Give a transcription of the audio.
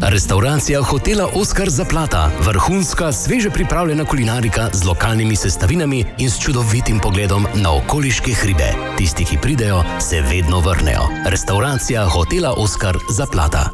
Restauracija hotela Oskar Zaplata. Vrhunska, sveže pripravljena kulinarika z lokalnimi sestavinami in s čudovitim pogledom na okoliške hribe. Tisti, ki pridejo, se vedno vrnejo. Restauracija hotela Oskar Zaplata.